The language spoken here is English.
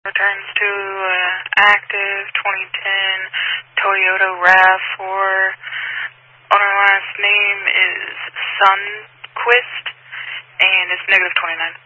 Returns to active 2010 Toyota RAV4. Owner last name is Sunquist, and it's -29.